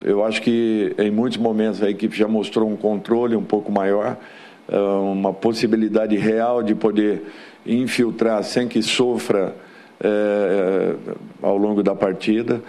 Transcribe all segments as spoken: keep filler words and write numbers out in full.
Eu acho que em muitos momentos a equipe já mostrou um controle um pouco maior, uma possibilidade real de poder infiltrar sem que sofra é, ao longo da partida.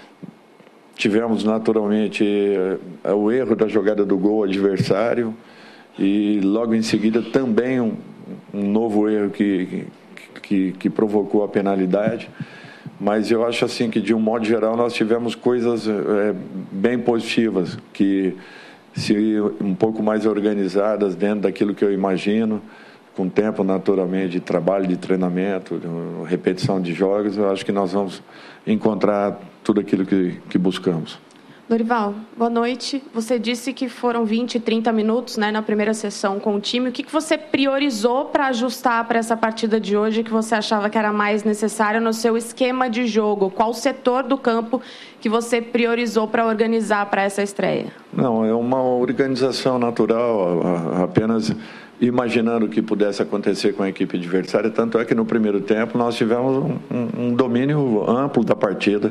Tivemos naturalmente o erro da jogada do gol adversário e logo em seguida também um, um novo erro que, que, que provocou a penalidade. Mas eu acho assim que, de um modo geral, nós tivemos coisas é, bem positivas, que se um pouco mais organizadas dentro daquilo que eu imagino, com tempo naturalmente de trabalho, de treinamento, de repetição de jogos, eu acho que nós vamos encontrar tudo aquilo que, que buscamos. Dorival, boa noite. Você disse que foram vinte, trinta minutos, né, na primeira sessão com o time. O que, que você priorizou para ajustar para essa partida de hoje que você achava que era mais necessário no seu esquema de jogo? Qual setor do campo que você priorizou para organizar para essa estreia? Não, é uma organização natural, apenas imaginando o que pudesse acontecer com a equipe adversária. Tanto é que no primeiro tempo nós tivemos um, um, um domínio amplo da partida.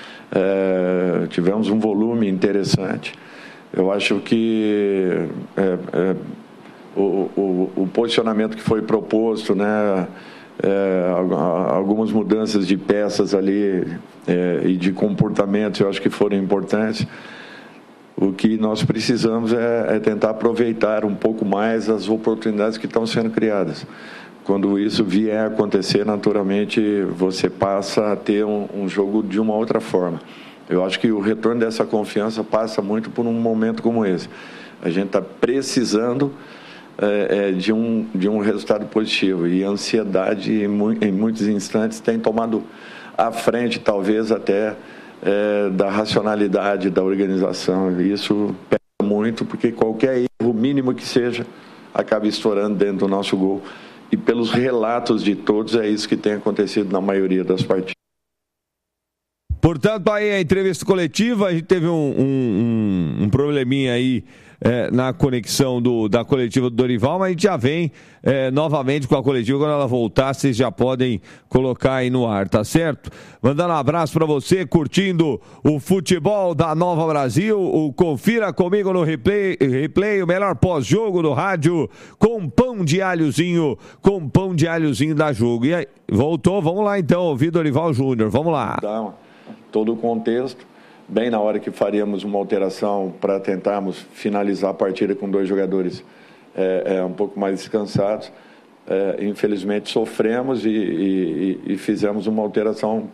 É, tivemos um volume interessante. Eu acho que é, é, o, o, o posicionamento que foi proposto, né, é, algumas mudanças de peças ali é, e de comportamentos, eu acho que foram importantes. O que nós precisamos é, é tentar aproveitar um pouco mais as oportunidades que estão sendo criadas. Quando isso vier a acontecer, naturalmente, você passa a ter um, um jogo de uma outra forma. Eu acho que o retorno dessa confiança passa muito por um momento como esse. A gente está precisando é, é, de, um, de um resultado positivo. E a ansiedade, em, mu- em muitos instantes, tem tomado à frente, talvez, até é, da racionalidade da organização. E isso pesa muito, porque qualquer erro mínimo que seja, acaba estourando dentro do nosso gol. E pelos relatos de todos, é isso que tem acontecido na maioria das partidas. Portanto, aí a entrevista coletiva, a gente teve um, um, um probleminha aí é, na conexão do, da coletiva do Dorival, mas a gente já vem é, novamente com a coletiva. Quando ela voltar, vocês já podem colocar aí no ar, tá certo? Mandando um abraço para você, curtindo o futebol da Nova Brasil. O Confira Comigo no replay, replay o melhor pós-jogo do rádio, com pão de alhozinho, com pão de alhozinho da Jogo. E aí, voltou, vamos lá então, ouvir Dorival Júnior, vamos lá. Então, todo o contexto, bem na hora que faríamos uma alteração para tentarmos finalizar a partida com dois jogadores é, é, um pouco mais descansados, é, infelizmente sofremos e, e, e fizemos uma alteração,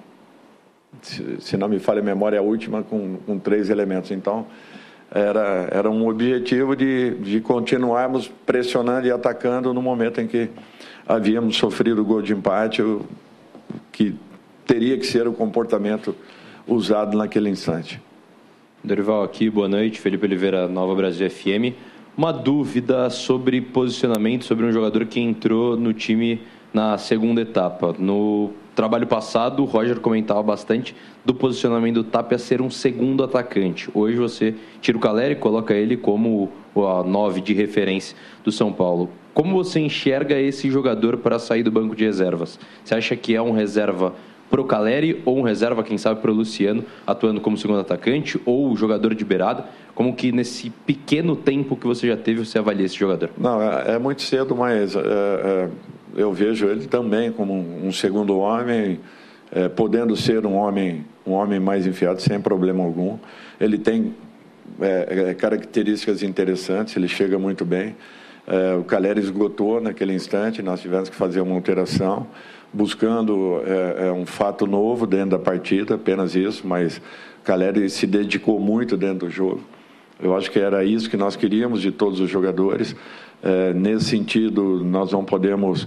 se, se não me falha a memória, a última, com, com três elementos. Então, era, era um objetivo de, de continuarmos pressionando e atacando no momento em que havíamos sofrido o gol de empate, o, que teria que ser o comportamento usado naquele instante. Dorival aqui, boa noite, Felipe Oliveira, Nova Brasil F M. Uma dúvida sobre posicionamento, sobre um jogador que entrou no time na segunda etapa. No trabalho passado, o Roger comentava bastante do posicionamento do Tapia ser um segundo atacante. Hoje você tira o Caleri e coloca ele como a nove de referência do São Paulo. Como você enxerga esse jogador para sair do banco de reservas? Você acha que é um reserva pro Caleri ou um reserva, quem sabe, pro Luciano, atuando como segundo atacante, ou jogador de beirada? Como que nesse pequeno tempo que você já teve, você avalia esse jogador? Não, é, é muito cedo, mas é, é, eu vejo ele também como um, um segundo homem, é, podendo ser um homem, um homem mais enfiado, sem problema algum. Ele tem é, é, características interessantes, ele chega muito bem. É, o Caleri esgotou naquele instante, nós tivemos que fazer uma alteração, buscando é, é, um fato novo dentro da partida, apenas isso, mas o Caleri se dedicou muito dentro do jogo. Eu acho que era isso que nós queríamos de todos os jogadores. É, nesse sentido, nós não podemos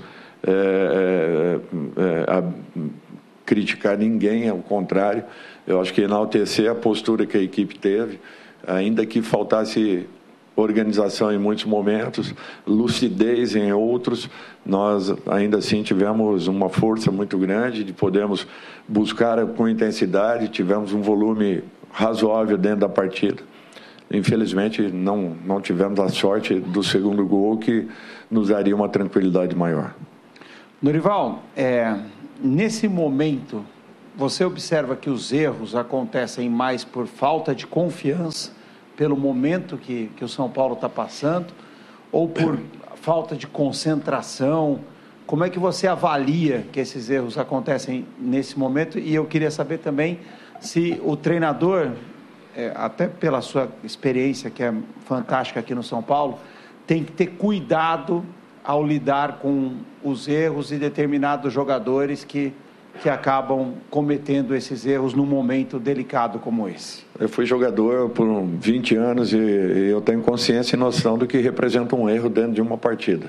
é, é, é, a, criticar ninguém, ao contrário. Eu acho que enaltecer a postura que a equipe teve, ainda que faltasse organização em muitos momentos, lucidez em outros, nós ainda assim tivemos uma força muito grande de podermos buscar com intensidade, tivemos um volume razoável dentro da partida. Infelizmente, não, não tivemos a sorte do segundo gol, que nos daria uma tranquilidade maior. Dorival, é, nesse momento você observa que os erros acontecem mais por falta de confiança, pelo momento que, que o São Paulo está passando, ou por falta de concentração? Como é que você avalia que esses erros acontecem nesse momento? E eu queria saber também se o treinador, é, até pela sua experiência, que é fantástica aqui no São Paulo, tem que ter cuidado ao lidar com os erros de determinados jogadores que, que acabam cometendo esses erros num momento delicado como esse. Eu fui jogador por vinte anos e eu tenho consciência e noção do que representa um erro dentro de uma partida.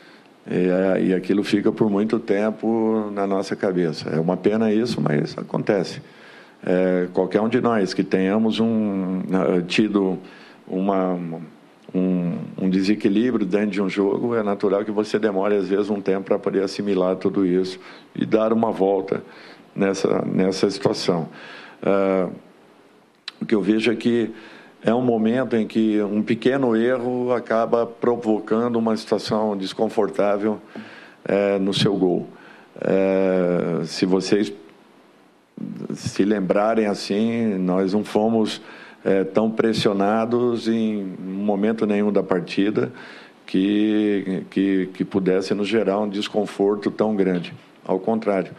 E, e aquilo fica por muito tempo na nossa cabeça. É uma pena isso, mas acontece. É, qualquer um de nós que tenhamos um, tido uma, um, um desequilíbrio dentro de um jogo, é natural que você demore, às vezes, um tempo para poder assimilar tudo isso e dar uma volta nessa, nessa situação. É, o que eu vejo é que é um momento em que um pequeno erro acaba provocando uma situação desconfortável é, no seu gol. É, se vocês se lembrarem assim, nós não fomos é, tão pressionados em momento nenhum da partida que, que, que pudesse nos gerar um desconforto tão grande. Ao contrário,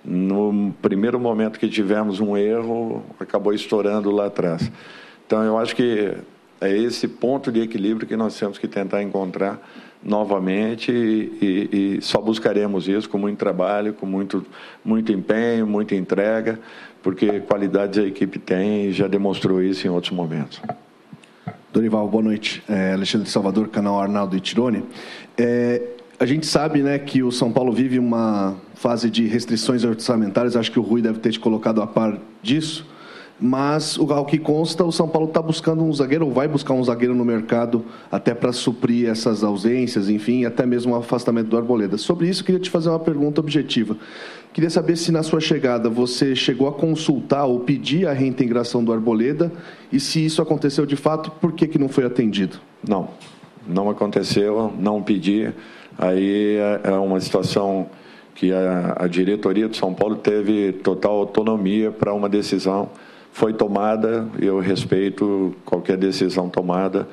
no primeiro momento que tivemos um erro, acabou estourando lá atrás. Então, eu acho que é esse ponto de equilíbrio que nós temos que tentar encontrar novamente e, e, e só buscaremos isso com muito trabalho, com muito, muito empenho, muita entrega, porque qualidades a equipe tem e já demonstrou isso em outros momentos. Dorival, boa noite. É, Alexandre de Salvador, canal Arnaldo e Tirone. É, a gente sabe, né, que o São Paulo vive uma fase de restrições orçamentárias, acho que o Rui deve ter te colocado a par disso. Mas, ao que consta, o São Paulo está buscando um zagueiro, ou vai buscar um zagueiro no mercado, até para suprir essas ausências, enfim, até mesmo o afastamento do Arboleda. Sobre isso, queria te fazer uma pergunta objetiva. Queria saber se, na sua chegada, você chegou a consultar ou pedir a reintegração do Arboleda, e se isso aconteceu de fato, por que, que não foi atendido? Não, não aconteceu, não pedi. Aí é uma situação que a, a diretoria do São Paulo teve total autonomia para uma decisão. Foi tomada, eu respeito qualquer decisão tomada,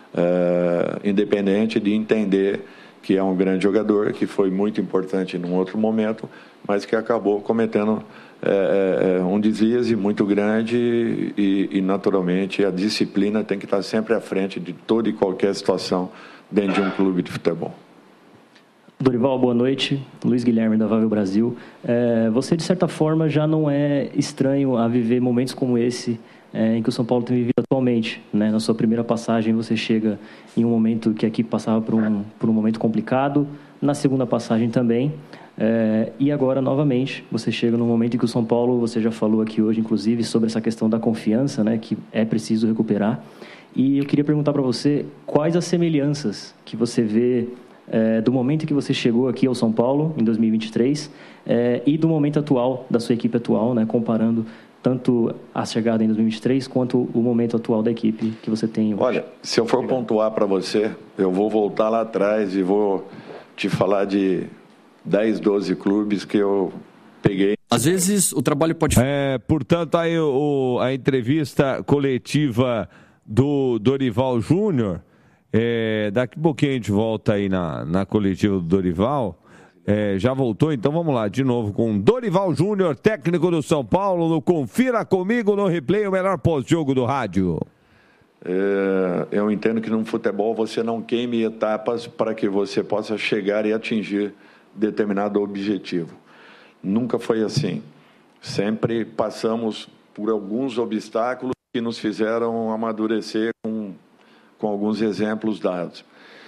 é, independente de entender que é um grande jogador, que foi muito importante num outro momento, mas que acabou cometendo é, é, um deslize muito grande e, e, naturalmente, a disciplina tem que estar sempre à frente de toda e qualquer situação dentro de um clube de futebol. Dorival, boa noite. Luiz Guilherme, da Vável Brasil. É, você, de certa forma, já não é estranho a viver momentos como esse é, em que o São Paulo tem vivido atualmente, né? Na sua primeira passagem, você chega em um momento que a equipe passava por um, por um momento complicado. Na segunda passagem também. É, e agora, novamente, você chega num momento em que o São Paulo, você já falou aqui hoje, inclusive, sobre essa questão da confiança, né, que é preciso recuperar. E eu queria perguntar para você quais as semelhanças que você vê É, do momento que você chegou aqui ao São Paulo, em dois mil e vinte e três, é, e do momento atual, da sua equipe atual, né, comparando tanto a chegada em dois mil e vinte e três, quanto o momento atual da equipe que você tem hoje. Olha, se eu for pontuar para você, eu vou voltar lá atrás e vou te falar de dez, doze clubes que eu peguei. Às vezes o trabalho pode... É, portanto, aí o, a entrevista coletiva do Dorival Júnior... É, daqui a pouquinho a gente volta aí na, na coletiva do Dorival. É, já voltou, então vamos lá, de novo com Dorival Júnior, técnico do São Paulo, no Confira Comigo no Replay, o melhor pós-jogo do rádio. É, eu entendo que no futebol você não queime etapas para que você possa chegar e atingir determinado objetivo. Nunca foi assim. Sempre passamos por alguns obstáculos que nos fizeram amadurecer com com alguns exemplos dados.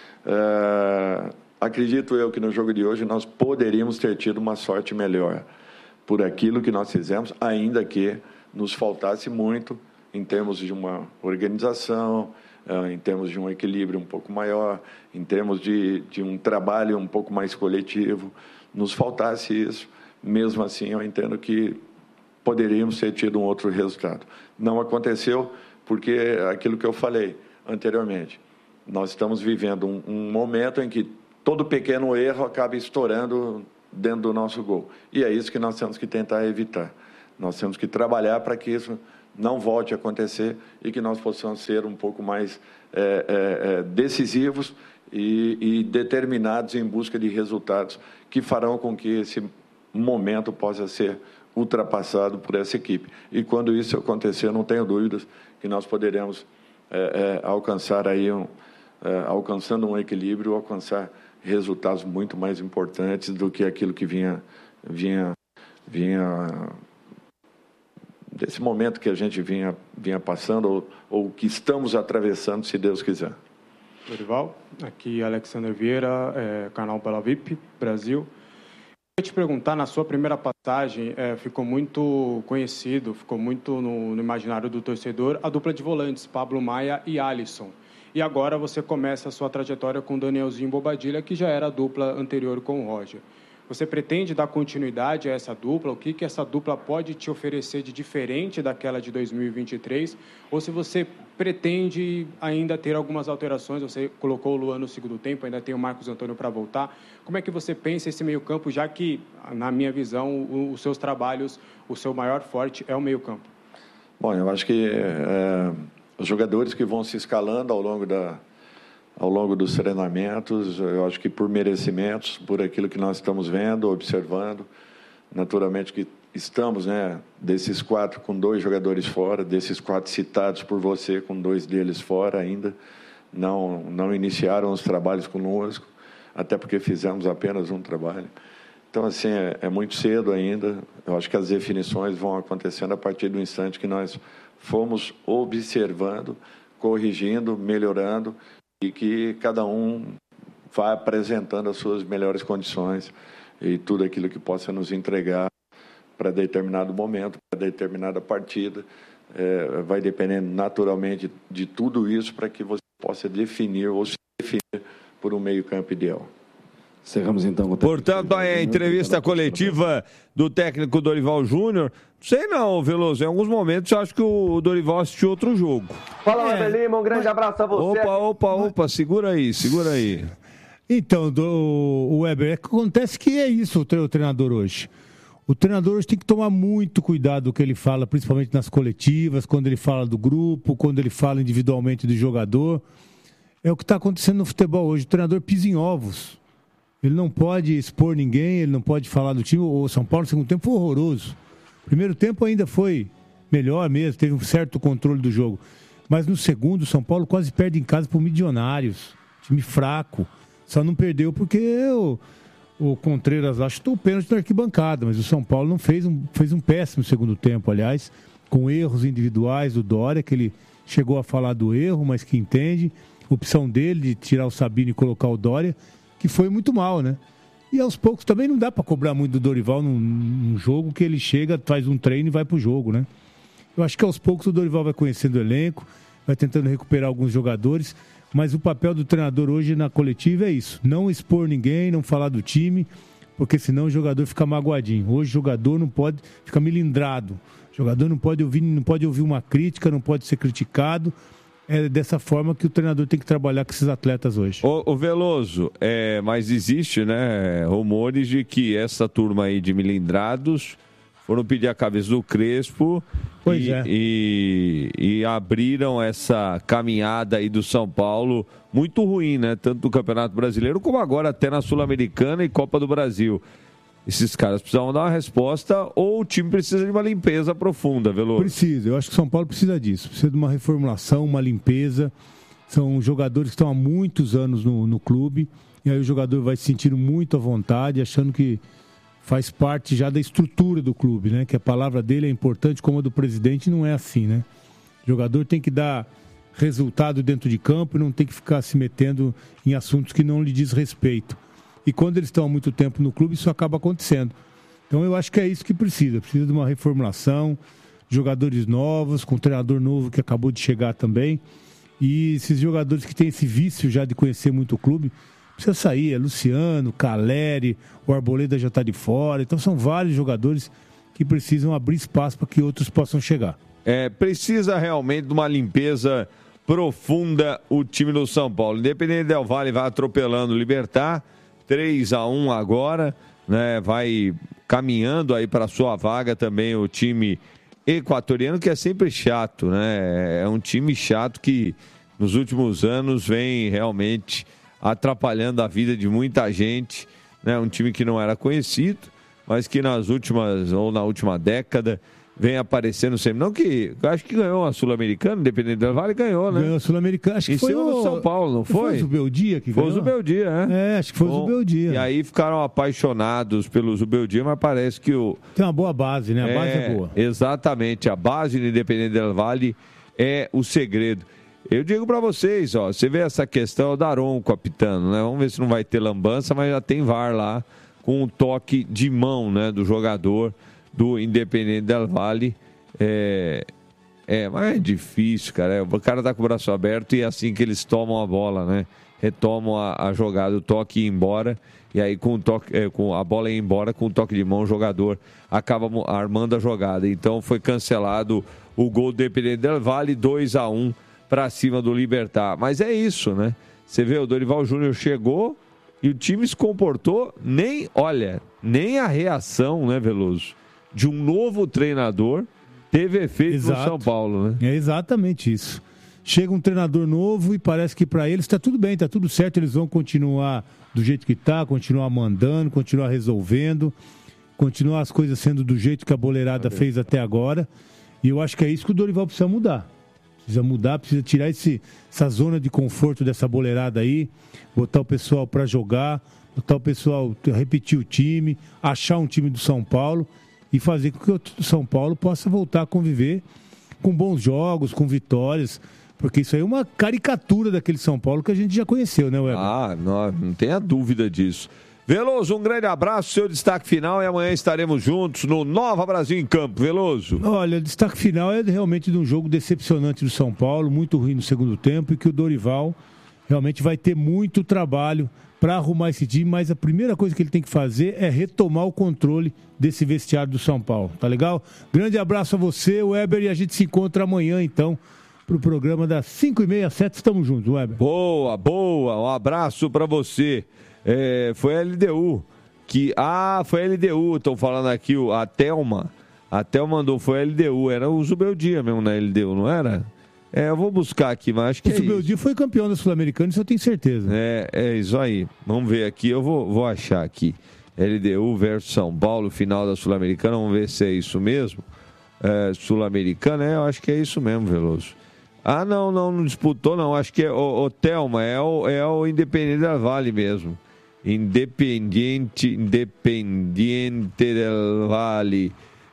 É, acredito eu que no jogo de hoje nós poderíamos ter tido uma sorte melhor por aquilo que nós fizemos, ainda que nos faltasse muito em termos de uma organização, em termos de um equilíbrio um pouco maior, em termos de, de um trabalho um pouco mais coletivo. Nos faltasse isso, mesmo assim eu entendo que poderíamos ter tido um outro resultado. Não aconteceu porque aquilo que eu falei anteriormente, nós estamos vivendo um, um momento em que todo pequeno erro acaba estourando dentro do nosso gol. E é isso que nós temos que tentar evitar. Nós temos que trabalhar para que isso não volte a acontecer e que nós possamos ser um pouco mais é, é, é, decisivos e, e determinados em busca de resultados que farão com que esse momento possa ser ultrapassado por essa equipe. E quando isso acontecer, não tenho dúvidas que nós poderemos é, é, alcançar aí um, é, alcançando um equilíbrio, alcançar resultados muito mais importantes do que aquilo que vinha vinha vinha desse momento que a gente vinha vinha passando ou, ou que estamos atravessando, se Deus quiser. Dorival, aqui Alexander Vieira, é, canal Bela V I P Brasil. Eu queria te perguntar, na sua primeira passagem, é, ficou muito conhecido, ficou muito no, no imaginário do torcedor, a dupla de volantes, Pablo Maia e Alisson. E agora você começa a sua trajetória com Danielzinho Bobadilla, que já era a dupla anterior com o Roger. Você pretende dar continuidade a essa dupla? O que, que essa dupla pode te oferecer de diferente daquela de dois mil e vinte e três? Ou se você pretende ainda ter algumas alterações? Você colocou o Luan no segundo tempo, ainda tem o Marcos Antônio para voltar. Como é que você pensa esse meio-campo, já que, na minha visão, os seus trabalhos, o seu maior forte é o meio-campo? Bom, eu acho que é, os jogadores que vão se escalando ao longo da... ao longo dos treinamentos, eu acho que por merecimentos, por aquilo que nós estamos vendo, observando, naturalmente que estamos, né, desses quatro com dois jogadores fora, desses quatro citados por você com dois deles fora ainda, não, não iniciaram os trabalhos conosco, até porque fizemos apenas um trabalho. Então, assim, é, é muito cedo ainda, eu acho que as definições vão acontecendo a partir do instante que nós fomos observando, corrigindo, melhorando, e que cada um vá apresentando as suas melhores condições e tudo aquilo que possa nos entregar para determinado momento, para determinada partida. É, vai dependendo naturalmente de tudo isso para que você possa definir ou se definir por um meio-campo ideal. Encerramos então com o Portanto, a entrevista coletiva do técnico Dorival Júnior. Sei não, Veloso, em alguns momentos eu acho que o Dorival assistiu outro jogo. Fala, é. Weber Lima, um grande abraço a você. Opa, opa, opa, segura aí, segura aí. Então, do, o Weber, é que acontece que é isso o treinador hoje. O treinador hoje tem que tomar muito cuidado do que ele fala, principalmente nas coletivas, quando ele fala do grupo, quando ele fala individualmente do jogador. É o que está acontecendo no futebol hoje. O treinador pisa em ovos. Ele não pode expor ninguém, ele não pode falar do time. O São Paulo, no segundo tempo, foi horroroso. Primeiro tempo ainda foi melhor mesmo, teve um certo controle do jogo. Mas no segundo, o São Paulo quase perde em casa para o Milionários. Time fraco. Só não perdeu porque o, o Contreras lá chutou o pênalti na arquibancada. Mas o São Paulo não fez um, fez um péssimo segundo tempo, aliás, com erros individuais do Dória, que ele chegou a falar do erro, mas que entende. Opção dele de tirar o Sabino e colocar o Dória, que foi muito mal, né? E aos poucos também não dá para cobrar muito do Dorival num, num jogo que ele chega, faz um treino e vai pro jogo, né? Eu acho que aos poucos o Dorival vai conhecendo o elenco, vai tentando recuperar alguns jogadores, mas o papel do treinador hoje na coletiva é isso, não expor ninguém, não falar do time, porque senão o jogador fica magoadinho. Hoje o jogador não pode ficar melindrado, o jogador não pode ouvir, não pode ouvir uma crítica, não pode ser criticado. É dessa forma que o treinador tem que trabalhar com esses atletas hoje. Ô, ô Veloso, é, mas existe, né, rumores de que essa turma aí de melindrados foram pedir a cabeça do Crespo pois e, é. e, e abriram essa caminhada aí do São Paulo muito ruim, né? Tanto no Campeonato Brasileiro como agora até na Sul-Americana e Copa do Brasil. Esses caras precisavam dar uma resposta ou o time precisa de uma limpeza profunda, Veloso? Precisa, eu acho que o São Paulo precisa disso. Precisa de uma reformulação, uma limpeza. São jogadores que estão há muitos anos no, no clube e aí o jogador vai se sentindo muito à vontade, achando que faz parte já da estrutura do clube, né? Que a palavra dele é importante como a do presidente, não é assim, né? O jogador tem que dar resultado dentro de campo e não tem que ficar se metendo em assuntos que não lhe diz respeito. E quando eles estão há muito tempo no clube, isso acaba acontecendo. Então eu acho que é isso que precisa. Precisa de uma reformulação, jogadores novos, com um treinador novo que acabou de chegar também. E esses jogadores que têm esse vício já de conhecer muito o clube, precisa sair. É Luciano, Caleri, o Arboleda já está de fora. Então são vários jogadores que precisam abrir espaço para que outros possam chegar. É, precisa realmente de uma limpeza profunda o time do São Paulo. Independente Del Valle vai atropelando o Libertad. três a um agora, né? Vai caminhando aí para a sua vaga também o time equatoriano, que é sempre chato, né? É um time chato que nos últimos anos vem realmente atrapalhando a vida de muita gente, né? Um time que não era conhecido, mas que nas últimas, ou na última década, vem aparecendo sempre. Não que, eu acho que ganhou a Sul-Americana, Independente del Valle, ganhou, né? Ganhou a Sul-Americana, acho que em foi cima o do São Paulo, não foi? Foi o Zubeldia que foi ganhou? Foi o Zubeldia, né? É, acho que foi Bom, o Zubeldia. E aí ficaram apaixonados pelo Zubeldia, mas parece que o... Tem uma boa base, né? A é, base é boa. Exatamente, a base do Independente del Valle é o segredo. Eu digo para vocês, ó, você vê essa questão, o Daronco apitando, né? Vamos ver se não vai ter lambança, mas já tem V A R lá com um toque de mão, né, do jogador do Independente del Valle. É, é, mas é difícil, cara. O cara tá com o braço aberto e é assim que eles tomam a bola, né? Retomam a, a jogada, o toque ir embora. E aí, com, o toque, é, com a bola ir embora, com o toque de mão, o jogador acaba armando a jogada. Então, foi cancelado o gol do Independente del Valle, dois a um para cima do Libertad. Mas é isso, né? Você vê, o Dorival Júnior chegou e o time se comportou, nem, olha, nem a reação, né, Veloso, de um novo treinador teve efeito Exato. no São Paulo, né? É exatamente isso. Chega um treinador novo e parece que para eles está tudo bem, está tudo certo, eles vão continuar do jeito que está, continuar mandando, continuar resolvendo, continuar as coisas sendo do jeito que a boleirada okay. fez até agora. E eu acho que é isso que o Dorival precisa mudar. Precisa mudar, precisa tirar esse, essa zona de conforto dessa boleirada aí, botar o pessoal para jogar, botar o pessoal, repetir o time, achar um time do São Paulo e fazer com que o São Paulo possa voltar a conviver com bons jogos, com vitórias, porque isso aí é uma caricatura daquele São Paulo que a gente já conheceu, né, Weber? Ah, não, não tenha dúvida disso. Veloso, um grande abraço, seu destaque final, e amanhã estaremos juntos no Nova Brasil em Campo. Veloso. Olha, o destaque final é realmente de um jogo decepcionante do São Paulo, muito ruim no segundo tempo, e que o Dorival realmente vai ter muito trabalho para arrumar esse time, mas a primeira coisa que ele tem que fazer é retomar o controle desse vestiário do São Paulo, tá legal? Grande abraço a você, Weber, e a gente se encontra amanhã, então, para o programa das cinco e meia às sete, estamos juntos, Weber. Boa, boa, um abraço para você. É, foi a L D U, que, ah, foi a L D U, estão falando aqui, a Thelma, a Thelma mandou, foi a L D U, era o Zubeldia mesmo na L D U, não era? É, eu vou buscar aqui, mas acho que o é Zubeldia isso. foi campeão da Sul-Americana, isso eu tenho certeza. É, é isso aí, vamos ver aqui, eu vou, vou achar aqui, L D U versus São Paulo, final da Sul-Americana, vamos ver se é isso mesmo, é, Sul-Americana, é, eu acho que é isso mesmo, Veloso. Ah, não, não, não disputou não, acho que é o, o Thelma, é o, é o Independente del Valle mesmo. Independiente, Independiente del Valle.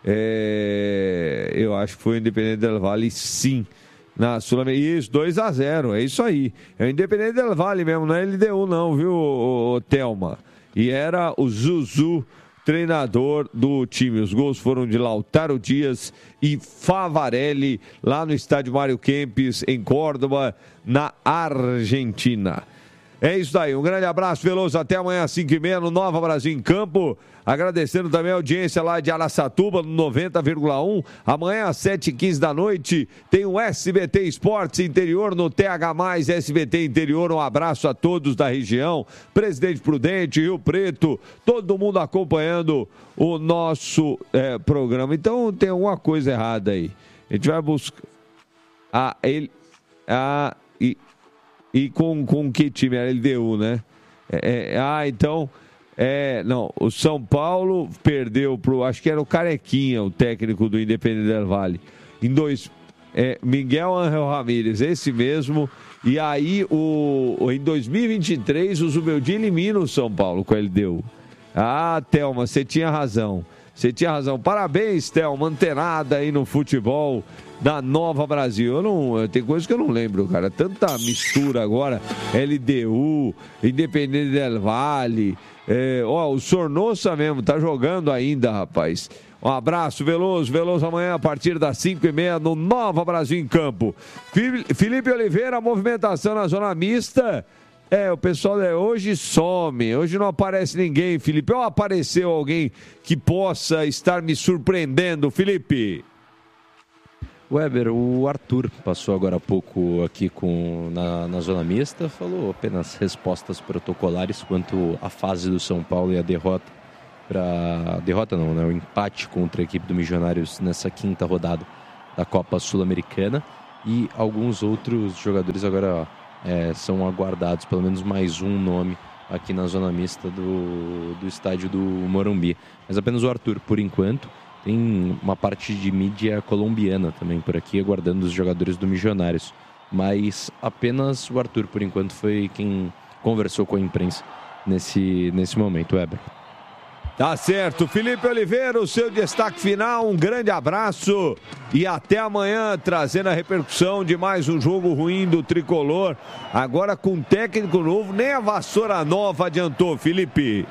É, eu acho que foi o Independente del Valle, sim. Na Sul-Americana. Isso, dois a zero, é isso aí. É o Independente del Valle mesmo, não é L D U não, viu, o, o, o Thelma? E era o Zuzu, treinador do time. Os gols foram de Lautaro Dias e Favarelli, lá no estádio Mário Kempes, em Córdoba, na Argentina. É isso daí, um grande abraço, Veloso, até amanhã às cinco e meia no Nova Brasil em Campo, agradecendo também a audiência lá de Araçatuba no noventa vírgula um, amanhã às sete e quinze da noite tem o S B T Esportes Interior no T H mais, S B T Interior, um abraço a todos da região, Presidente Prudente, Rio Preto, todo mundo acompanhando o nosso é, programa, então tem alguma coisa errada aí, a gente vai buscar, a, ele, a, e... E com, com que time? Era L D U, né? É, é, ah, então... É, não, o São Paulo perdeu pro... Acho que era o Carequinha, o técnico do Independente del Valle. Em dois... É, Miguel Ángel Ramírez, esse mesmo. E aí, o, em dois mil e vinte e três, o Zubeldia elimina o São Paulo com a L D U. Ah, Thelma, você tinha razão. Você tinha razão. Parabéns, Thelma, antenada aí no futebol da Nova Brasil. Eu não, tem coisas que eu não lembro, cara. Tanta mistura agora. L D U, Independente del Valle. É, ó, o Sornosa mesmo, tá jogando ainda, rapaz. Um abraço, Veloso. Veloso amanhã a partir das cinco e meia no Nova Brasil em Campo. Felipe Oliveira, movimentação na zona mista. É, o pessoal é, hoje some, hoje não aparece ninguém, Felipe. Ou apareceu alguém que possa estar me surpreendendo, Felipe? Weber, o Arthur passou agora há pouco aqui com, na, na zona mista, falou apenas respostas protocolares quanto à fase do São Paulo e a derrota para derrota não, né? O empate contra a equipe do Milionários nessa quinta rodada da Copa Sul-Americana. E alguns outros jogadores agora é, são aguardados, pelo menos mais um nome aqui na zona mista do, do estádio do Morumbi. Mas apenas o Arthur, por enquanto. Tem uma parte de mídia colombiana também por aqui, aguardando os jogadores do Milionários. Mas apenas o Arthur, por enquanto, foi quem conversou com a imprensa nesse, nesse momento, Weber. Tá certo. Felipe Oliveira, o seu destaque final, um grande abraço e até amanhã, trazendo a repercussão de mais um jogo ruim do Tricolor. Agora com técnico novo, nem a vassoura nova adiantou, Felipe.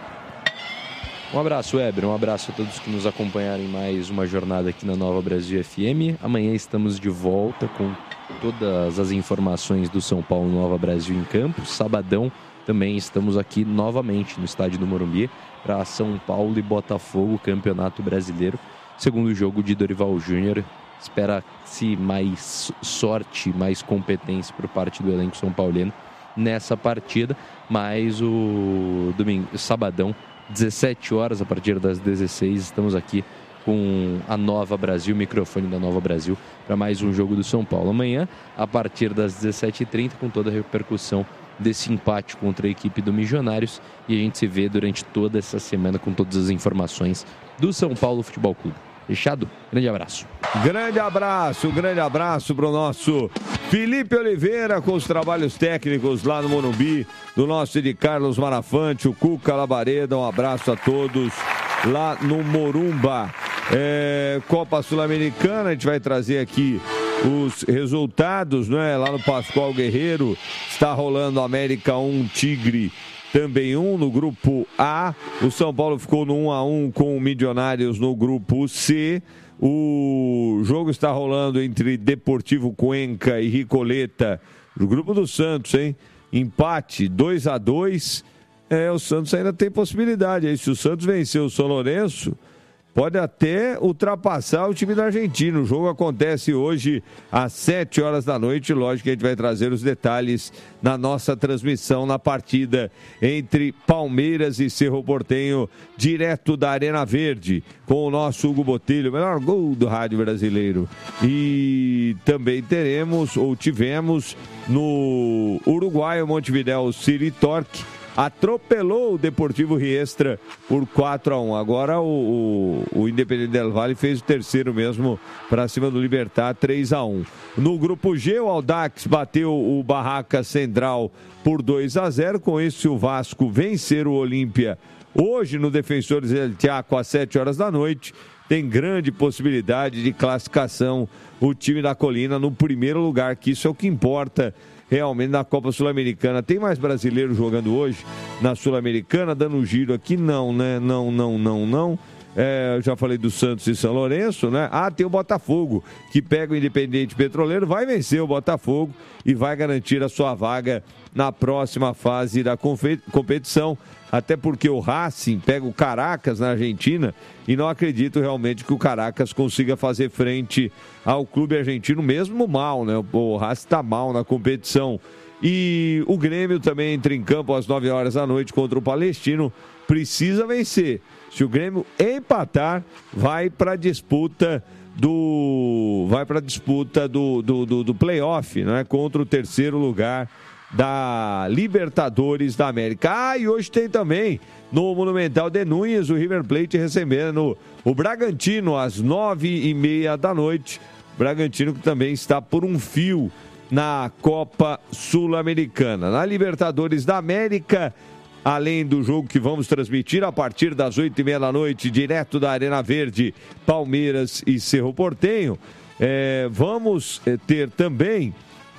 Um abraço, Weber, um abraço a todos que nos acompanharam em mais uma jornada aqui na Nova Brasil F M. Amanhã estamos de volta com todas as informações do São Paulo Nova Brasil em campo. Sabadão também estamos aqui novamente no estádio do Morumbi para São Paulo e Botafogo, Campeonato Brasileiro. Segundo jogo de Dorival Júnior, espera-se mais sorte, mais competência por parte do elenco são paulino nessa partida, mas o domingo, sabadão, dezessete horas, a partir das dezesseis, estamos aqui com a Nova Brasil, o microfone da Nova Brasil, para mais um jogo do São Paulo. Amanhã, a partir das dezessete e trinta, com toda a repercussão desse empate contra a equipe do Milionários, e a gente se vê durante toda essa semana com todas as informações do São Paulo Futebol Clube. Fechado? Grande abraço. Grande abraço, grande abraço para o nosso Felipe Oliveira com os trabalhos técnicos lá no Morumbi, do nosso de Carlos Marafante, o Cuca Labareda, um abraço a todos lá no Morumba. É, Copa Sul-Americana, a gente vai trazer aqui os resultados, né? Lá no Pascoal Guerreiro está rolando América um, Tigre também um no grupo A. O São Paulo ficou no um a um com o Milionários no grupo C. O jogo está rolando entre Deportivo Cuenca e Ricoleta, no grupo do Santos, hein? Empate dois a dois. É, o Santos ainda tem possibilidade aí. Se o Santos vencer o São Lourenço, pode até ultrapassar o time da Argentina. O jogo acontece hoje às sete horas da noite. Lógico que a gente vai trazer os detalhes na nossa transmissão na partida entre Palmeiras e Cerro Porteño, direto da Arena Verde, com o nosso Hugo Botelho, o melhor gol do rádio brasileiro. E também teremos, ou tivemos, no Uruguai, o Montevidéu City Torque atropelou o Deportivo Riestra por quatro a um. Agora o, o, o Independente Del Valle fez o terceiro mesmo para cima do Libertad, três a um. No grupo G, o Audax bateu o Barraca Central por dois a zero. Com isso, o Vasco vencer o Olímpia hoje no Defensores del Chaco às sete horas da noite. Tem grande possibilidade de classificação o time da Colina no primeiro lugar, que isso é o que importa realmente na Copa Sul-Americana. Tem mais brasileiros jogando hoje na Sul-Americana, dando um giro aqui? Não, né? Não, não, não, não. É, eu já falei do Santos e São Lourenço, né? Ah, tem o Botafogo, que pega o Independente Petroleiro, vai vencer o Botafogo e vai garantir a sua vaga na próxima fase da competição. Até porque o Racing pega o Caracas na Argentina e não acredito realmente que o Caracas consiga fazer frente ao clube argentino, mesmo mal, né? O Racing está mal na competição. E o Grêmio também entra em campo às nove horas da noite contra o Palestino. Precisa vencer. Se o Grêmio empatar, vai para a disputa do vai para a disputa do, do, do, do playoff, né? Contra o terceiro lugar da Libertadores da América. Ah, e hoje tem também no Monumental de Núñez o River Plate recebendo o Bragantino às nove e meia da noite. Bragantino que também está por um fio na Copa Sul-Americana. Na Libertadores da América, além do jogo que vamos transmitir a partir das oito e meia da noite, direto da Arena Verde, Palmeiras e Cerro Porteño, é, vamos ter também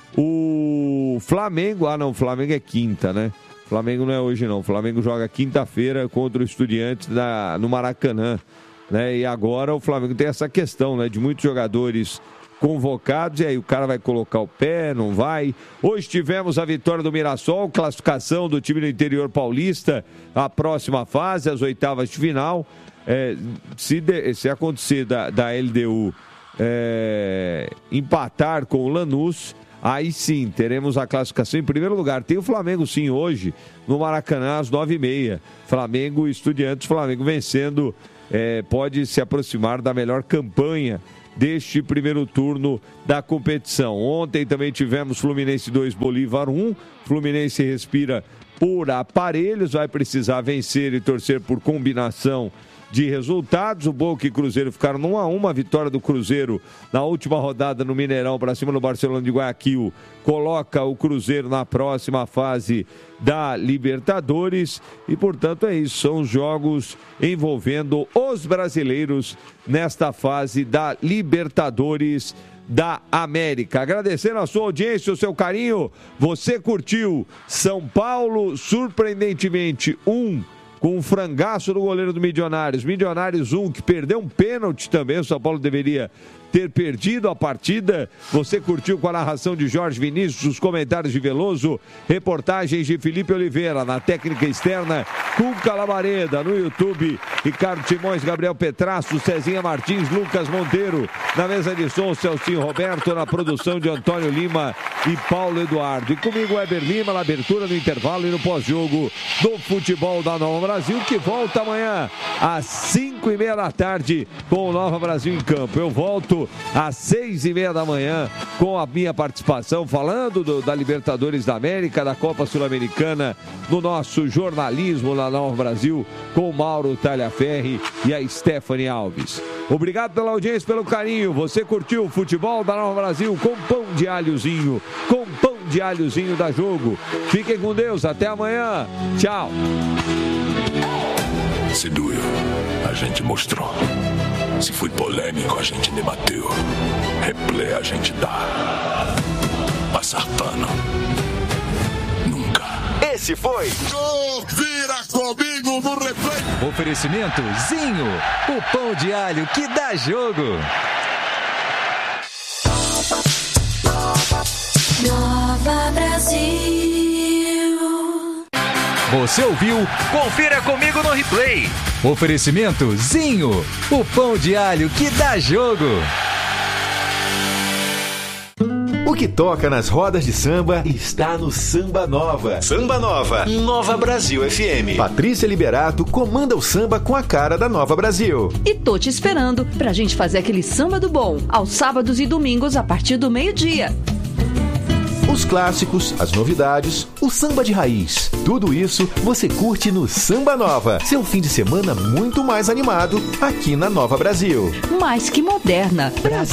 o Flamengo. Ah, não, o Flamengo é quinta, né? O Flamengo não é hoje, não. O Flamengo joga quinta-feira contra o Estudiantes da, no Maracanã, né? E agora o Flamengo tem essa questão, né? De muitos jogadores convocados, e aí o cara vai colocar o pé, não vai. Hoje tivemos a vitória do Mirassol, classificação do time do interior paulista, a próxima fase, as oitavas de final. É, se, de, se acontecer da, da L D U é, empatar com o Lanús, aí sim, teremos a classificação em primeiro lugar. Tem o Flamengo, sim, hoje, no Maracanã, às nove e meia. Flamengo e Estudiantes, Flamengo vencendo, é, pode se aproximar da melhor campanha deste primeiro turno da competição. Ontem também tivemos Fluminense dois, Bolívar um. Fluminense respira por aparelhos, vai precisar vencer e torcer por combinação de resultados. O Boca e Cruzeiro ficaram no um a um, uma vitória do Cruzeiro na última rodada no Mineirão para cima do Barcelona de Guayaquil coloca o Cruzeiro na próxima fase da Libertadores e, portanto, é isso, são os jogos envolvendo os brasileiros nesta fase da Libertadores da América. Agradecendo a sua audiência, o seu carinho, você curtiu São Paulo, surpreendentemente, um com um frangaço do goleiro do Milionários. Milionários um, que perdeu um pênalti também. O São Paulo deveria ter perdido a partida. Você curtiu com a narração de Jorge Vinícius, os comentários de Veloso, reportagens de Felipe Oliveira, na técnica externa, Cuca Labareda, no YouTube, Ricardo Simões, Gabriel Petrasso, Cezinha Martins, Lucas Monteiro, na mesa de som, Celcinho Roberto, na produção de Antônio Lima e Paulo Eduardo. E comigo, Weber Lima, na abertura do intervalo e no pós-jogo do futebol da Nova Brasil, que volta amanhã às cinco e meia da tarde com o Nova Brasil em campo. Eu volto às seis e meia da manhã com a minha participação falando do, da Libertadores da América, da Copa Sul-Americana, no nosso jornalismo na Nova Brasil, com o Mauro Talhaferri e a Stephanie Alves. Obrigado pela audiência, pelo carinho. Você curtiu o futebol da Nova Brasil com pão de alhozinho, com pão de alhozinho da Jogo. Fiquem com Deus, até amanhã. Tchau. Se doeu, a gente mostrou. Se foi polêmico, a gente debateu. Replay a gente dá. Passar pano. Nunca. Esse foi Vira comigo no replay. Oferecimento Zinho, o pão de alho que dá jogo. Nova Brasil. Você ouviu? Confira comigo no replay. Oferecimento Zinho, o pão de alho que dá jogo. O que toca nas rodas de samba está no Samba Nova. Samba Nova, Nova Brasil F M. Patrícia Liberato comanda o samba com a cara da Nova Brasil. E tô te esperando pra gente fazer aquele samba do bom, aos sábados e domingos a partir do meio-dia. Os clássicos, as novidades, o samba de raiz. Tudo isso você curte no Samba Nova. Seu fim de semana muito mais animado aqui na Nova Brasil. Mais que moderna, Brasil.